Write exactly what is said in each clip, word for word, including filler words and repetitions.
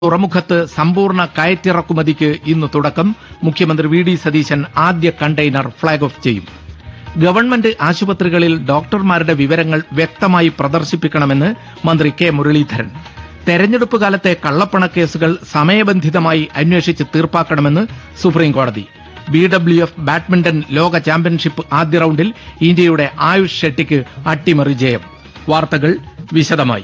തുറമുഖത്ത് സമ്പൂർണ്ണ കയറ്റിറക്കുമതിക്ക് ഇന്ന് തുടക്കം. മുഖ്യമന്ത്രി വി ഡി സതീശൻ ആദ്യ കണ്ടെയ്നർ ഫ്ളാഗ് ഓഫ് ചെയ്യും. ഗവൺമെന്റ് ആശുപത്രികളിൽ ഡോക്ടർമാരുടെ വിവരങ്ങൾ വ്യക്തമായി പ്രദർശിപ്പിക്കണമെന്ന് മന്ത്രി കെ മുരളീധരൻ. തെരഞ്ഞെടുപ്പ് കാലത്തെ കള്ളപ്പണക്കേസുകൾ സമയബന്ധിതമായി അന്വേഷിച്ച് തീർപ്പാക്കണമെന്ന് സുപ്രീംകോടതി. ബി ഡബ്ല്യു എഫ് ബാഡ്മിന്റൺ ലോക ചാമ്പ്യൻഷിപ്പ് ആദ്യ റൌണ്ടിൽ ഇന്ത്യയുടെ ആയുഷ് ഷെട്ടിക്ക് അട്ടിമറി ജയം. വാർത്തകൾ വിശദമായി.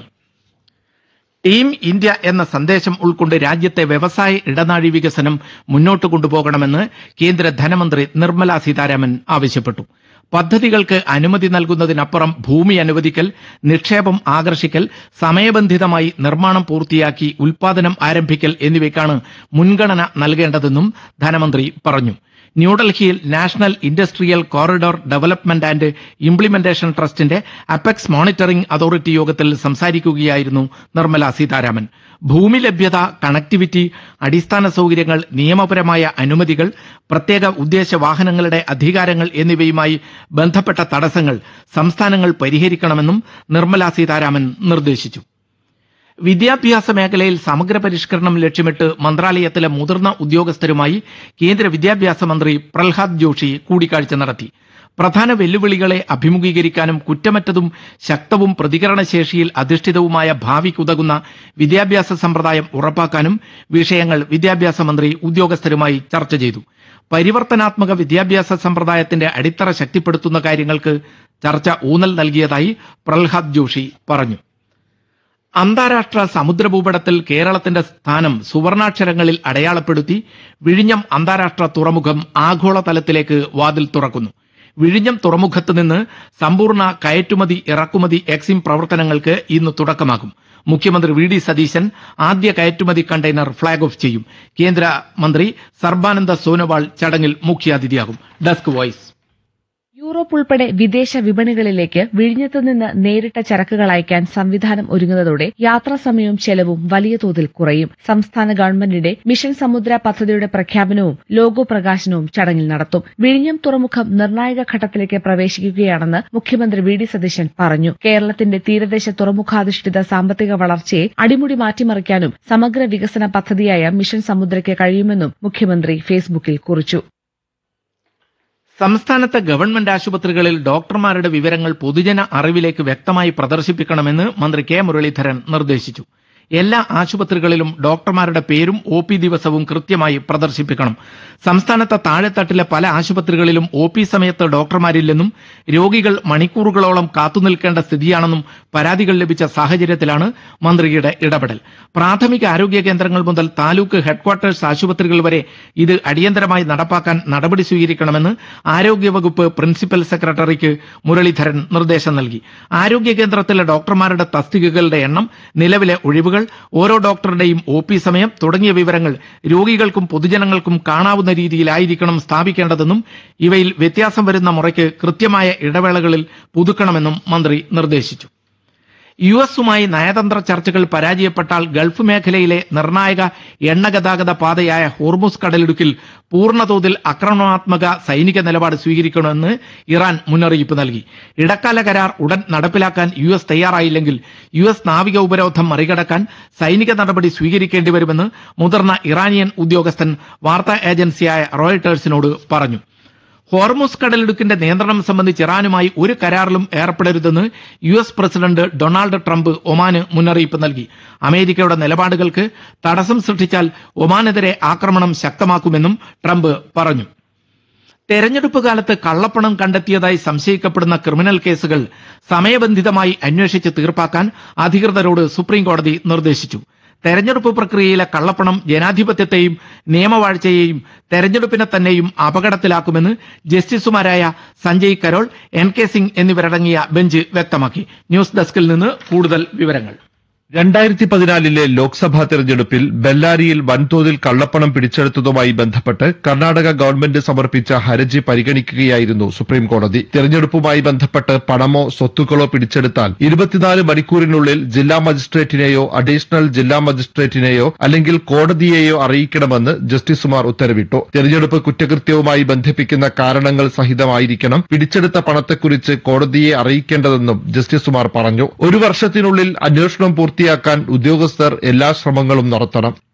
ടീം ഇന്ത്യ എന്ന സന്ദേശം ഉൾക്കൊണ്ട് രാജ്യത്തെ വ്യവസായ ഇടനാഴി വികസനം മുന്നോട്ട് കൊണ്ടുപോകണമെന്ന് കേന്ദ്ര ധനമന്ത്രി നിർമ്മല സീതാരാമൻ ആവശ്യപ്പെട്ടു. പദ്ധതികൾക്ക് അനുമതി നൽകുന്നതിനപ്പുറം ഭൂമി അനുവദിക്കൽ, നിക്ഷേപം ആകർഷിക്കൽ, സമയബന്ധിതമായി നിർമ്മാണം പൂർത്തിയാക്കി ഉൽപാദനം ആരംഭിക്കൽ എന്നിവയ്ക്കാണ് മുൻഗണന നൽകേണ്ടതെന്നും ധനമന്ത്രി പറഞ്ഞു. ന്യൂഡൽഹിയിൽ national industrial corridor development and implementation ട്രസ്റ്റിന്റെ അപെക്സ് മോണിറ്ററിംഗ് അതോറിറ്റി യോഗത്തിൽ സംസാരിക്കുകയായിരുന്നു നിർമ്മല സീതാരാമൻ. ഭൂമി ലഭ്യത, കണക്ടിവിറ്റി, അടിസ്ഥാന സൗകര്യങ്ങൾ, നിയമപരമായ അനുമതികൾ, പ്രത്യേക ഉദ്ദേശ വാഹനങ്ങളുടെ അധികാരങ്ങൾ എന്നിവയുമായി ബന്ധപ്പെട്ട തടസ്സങ്ങൾ സംസ്ഥാനങ്ങൾ പരിഹരിക്കണമെന്നും നിർമ്മല സീതാരാമൻ നിർദ്ദേശിച്ചു. വിദ്യാഭ്യാസ മേഖലയിൽ സമഗ്ര പരിഷ്കരണം ലക്ഷ്യമിട്ട് മന്ത്രാലയത്തിലെ മുതിർന്ന ഉദ്യോഗസ്ഥരുമായി കേന്ദ്ര വിദ്യാഭ്യാസ മന്ത്രി പ്രഹ്ലാദ് ജോഷി കൂടിക്കാഴ്ച നടത്തി. പ്രധാന വെല്ലുവിളികളെ അഭിമുഖീകരിക്കാനും കുറ്റമറ്റതും ശക്തവും പ്രതികരണശേഷിയിൽ അധിഷ്ഠിതവുമായ ഭാവിക്കുതകുന്ന വിദ്യാഭ്യാസ സമ്പ്രദായം ഉറപ്പാക്കാനും വിഷയങ്ങൾ വിദ്യാഭ്യാസ മന്ത്രി ഉദ്യോഗസ്ഥരുമായി ചർച്ച ചെയ്തു. പരിവർത്തനാത്മക വിദ്യാഭ്യാസ സമ്പ്രദായത്തിന്റെ അടിത്തറ ശക്തിപ്പെടുത്തുന്ന കാര്യങ്ങൾക്ക് ചർച്ച ഊന്നൽ നൽകിയതായി പ്രഹ്ലാദ് ജോഷി പറഞ്ഞു. അന്താരാഷ്ട്ര സമുദ്രഭൂപടത്തിൽ കേരളത്തിന്റെ സ്ഥാനം സുവർണാക്ഷരങ്ങളിൽ അടയാളപ്പെടുത്തി വിഴിഞ്ഞം അന്താരാഷ്ട്ര തുറമുഖം ആഗോളതലത്തിലേക്ക് വാതിൽ തുറക്കുന്നു. വിഴിഞ്ഞം തുറമുഖത്ത് നിന്ന് സമ്പൂർണ്ണ കയറ്റുമതി ഇറക്കുമതി എക്സിം പ്രവർത്തനങ്ങൾക്ക് ഇന്ന് തുടക്കമാകും. മുഖ്യമന്ത്രി വി ഡി സതീശൻ ആദ്യ കയറ്റുമതി കണ്ടെയ്നർ ഫ്ളാഗ് ഓഫ് ചെയ്യും. കേന്ദ്രമന്ത്രി സർബാനന്ദ സോനോവാൾ ചടങ്ങിൽ മുഖ്യാതിഥിയാകും. Desk voice. യൂറോപ്പ് ഉൾപ്പെടെ വിദേശ വിപണികളിലേക്ക് വിഴിഞ്ഞത്തു നിന്ന് നേരിട്ട ചരക്കുകൾ അയക്കാൻ സംവിധാനം ഒരുങ്ങുന്നതോടെ യാത്രാ സമയവും ചെലവും വലിയ തോതിൽ കുറയും. സംസ്ഥാന ഗവൺമെന്റിന്റെ മിഷൻ സമുദ്ര പദ്ധതിയുടെ പ്രഖ്യാപനവും ലോഗോ പ്രകാശനവും ചടങ്ങിൽ നടത്തും. വിഴിഞ്ഞം തുറമുഖം നിർണായക ഘട്ടത്തിലേക്ക് പ്രവേശിക്കുകയാണെന്ന് മുഖ്യമന്ത്രി വി ഡി സതീശൻ പറഞ്ഞു. കേരളത്തിന്റെ തീരദേശ തുറമുഖാധിഷ്ഠിത സാമ്പത്തിക വളർച്ചയെ അടിമുടി മാറ്റിമറിക്കാനും സമഗ്ര വികസന പദ്ധതിയായ മിഷൻ സമുദ്രയ്ക്ക് കഴിയുമെന്നും മുഖ്യമന്ത്രി ഫേസ്ബുക്കിൽ കുറിച്ചു. സംസ്ഥാനത്തെ ഗവൺമെന്റ് ആശുപത്രികളിൽ ഡോക്ടർമാരുടെ വിവരങ്ങൾ പൊതുജന അറിവിലേക്ക് വ്യക്തമായി പ്രദർശിപ്പിക്കണമെന്ന് മന്ത്രി കെ മുരളീധരൻ നിർദ്ദേശിച്ചു. എല്ലാ ആശുപത്രികളിലും ഡോക്ടർമാരുടെ പേരും ഒ പി ദിവസവും കൃത്യമായി പ്രദർശിപ്പിക്കണം. സംസ്ഥാനത്തെ താഴെത്തട്ടിലെ പല ആശുപത്രികളിലും ഒ പി സമയത്ത് ഡോക്ടർമാരില്ലെന്നും രോഗികൾ മണിക്കൂറുകളോളം കാത്തുനിൽക്കേണ്ട സ്ഥിതിയാണെന്നും പരാതികൾ ലഭിച്ച സാഹചര്യത്തിലാണ് മന്ത്രിയുടെ ഇടപെടൽ. പ്രാഥമിക ആരോഗ്യ കേന്ദ്രങ്ങൾ മുതൽ താലൂക്ക് ഹെഡ്ക്വാർട്ടേഴ്സ് ആശുപത്രികൾ വരെ ഇത് അടിയന്തരമായി നടപ്പാക്കാൻ നടപടി സ്വീകരിക്കണമെന്ന് ആരോഗ്യവകുപ്പ് പ്രിൻസിപ്പൽ സെക്രട്ടറിക്ക് മുരളീധരൻ നിർദ്ദേശം നൽകി. ആരോഗ്യ കേന്ദ്രത്തിലെ ഡോക്ടർമാരുടെ തസ്തികകളുടെ എണ്ണം, നിലവിലെ ഒഴിവുകൾ, ഓരോ ഡോക്ടറുടെയും ഒ പി സമയം തുടങ്ങിയ വിവരങ്ങൾ രോഗികൾക്കും പൊതുജനങ്ങൾക്കും കാണാവുന്ന രീതിയിലായിരിക്കണം സ്ഥാപിക്കേണ്ടതെന്നും ഇവയിൽ വ്യത്യാസം വരുന്ന മുറയ്ക്ക് കൃത്യമായ ഇടവേളകളിൽ പുതുക്കണമെന്നും മന്ത്രി നിർദ്ദേശിച്ചു. യു എസുമായി നയതന്ത്ര ചർച്ചകൾ പരാജയപ്പെട്ടാൽ ഗൾഫ് മേഖലയിലെ നിർണായക എണ്ണ ഗതാഗത പാതയായ ഹോർമുസ് കടലിടുക്കിൽ പൂർണ്ണതോതിൽ ആക്രമണാത്മക സൈനിക നിലപാട് സ്വീകരിക്കണമെന്ന് ഇറാൻ മുന്നറിയിപ്പ് നൽകി. ഇടക്കാല കരാർ ഉടൻ നടപ്പിലാക്കാൻ യു എസ് തയ്യാറായില്ലെങ്കിൽ യു എസ് നാവിക ഉപരോധം മറികടക്കാൻ സൈനിക നടപടി സ്വീകരിക്കേണ്ടിവരുമെന്ന് മുതിർന്ന ഇറാനിയൻ ഉദ്യോഗസ്ഥൻ വാർത്താ ഏജൻസിയായ റോയിട്ടേഴ്സിനോട് പറഞ്ഞു. ഹോർമുസ് കടലിടുക്കിന്റെ നിയന്ത്രണം സംബന്ധിച്ച് ഇറാനുമായി ഒരു കരാറിലും ഏർപ്പെടരുതെന്ന് U S president Donald Trump ഒമാന് മുന്നറിയിപ്പ് നൽകി. അമേരിക്കയുടെ നിലപാടുകൾക്ക് തടസ്സം സൃഷ്ടിച്ചാൽ ഒമാനെതിരെ ആക്രമണം ശക്തമാക്കുമെന്നും ട്രംപ് പറഞ്ഞു. തെരഞ്ഞെടുപ്പ് കാലത്ത് കള്ളപ്പണം കണ്ടെത്തിയതായി സംശയിക്കപ്പെടുന്ന ക്രിമിനൽ കേസുകൾ സമയബന്ധിതമായി അന്വേഷിച്ച് തീർപ്പാക്കാൻ അധികൃതരോട് സുപ്രീംകോടതി നിർദ്ദേശിച്ചു. തെരഞ്ഞെടുപ്പ് പ്രക്രിയയിലെ കള്ളപ്പണം ജനാധിപത്യത്തെയും നിയമവാഴ്ചയെയും തെരഞ്ഞെടുപ്പിനെ തന്നെയും അപകടത്തിലാക്കുമെന്ന് ജസ്റ്റിസുമാരായ Sanjay Carol, N K Singh എന്നിവരടങ്ങിയ ബെഞ്ച് വ്യക്തമാക്കി. ന്യൂസ് ഡെസ്കിൽ നിന്ന് കൂടുതൽ വിവരങ്ങൾ. രണ്ടായിരത്തി പതിനാലിലെ ലോക്സഭാ തെരഞ്ഞെടുപ്പിൽ ബെല്ലാരിയിൽ വൻതോതിൽ കള്ളപ്പണം പിടിച്ചെടുത്തതുമായി ബന്ധപ്പെട്ട് കർണാടക ഗവൺമെന്റ് സമർപ്പിച്ച ഹർജി പരിഗണിക്കുകയായിരുന്നു സുപ്രീംകോടതി. തെരഞ്ഞെടുപ്പുമായി ബന്ധപ്പെട്ട് പണമോ സ്വത്തുക്കളോ പിടിച്ചെടുത്താൽ ഇരുപത്തിനാല് മണിക്കൂറിനുള്ളിൽ ജില്ലാ മജിസ്ട്രേറ്റിനെയോ അഡീഷണൽ ജില്ലാ മജിസ്ട്രേറ്റിനെയോ അല്ലെങ്കിൽ കോടതിയെയോ അറിയിക്കണമെന്ന് ജസ്റ്റിസുമാർ ഉത്തരവിട്ടു. തെരഞ്ഞെടുപ്പ് കുറ്റകൃത്യവുമായി ബന്ധിപ്പിക്കുന്ന കാരണങ്ങൾ സഹിതമായിരിക്കണം പിടിച്ചെടുത്ത പണത്തെക്കുറിച്ച് കോടതിയെ അറിയിക്കേണ്ടതെന്നും ജസ്റ്റിസുമാർ പറഞ്ഞു. ഒരു വർഷത്തിനുള്ളിൽ അന്വേഷണം പൂർത്തിയാക്കാൻ ഉദ്യോഗസ്ഥർ എല്ലാ ശ്രമങ്ങളും നടത്തണം.